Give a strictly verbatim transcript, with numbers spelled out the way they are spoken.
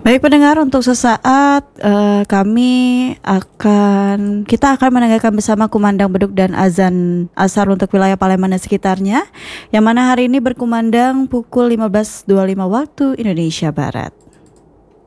Baik pendengar, untuk sesaat uh, kami akan kita akan mendengarkan bersama kumandang beduk dan azan asar untuk wilayah Palembang dan sekitarnya, yang mana hari ini berkumandang pukul lima belas dua puluh lima waktu Indonesia Barat.